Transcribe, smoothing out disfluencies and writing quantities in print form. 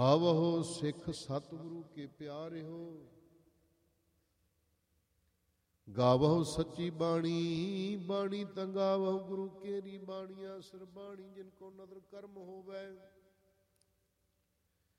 ਆਵਹੁ ਸਿੱਖ ਸਤਿਗੁਰੂ ਕੇ ਪਿਆਰੇ ਹੋ, ਗਾਵਹੁ ਸੱਚੀ ਬਾਣੀ, ਬਾਣੀ ਤੰਗਾਵਹੁ ਗੁਰੂ ਕੇਰੀ ਬਾਣੀਆਂ। ਸਿਰ ਬਾਣੀ ਜਿਨ ਕੋ ਨਦਰ ਕਰਮ ਹੋਵੈ,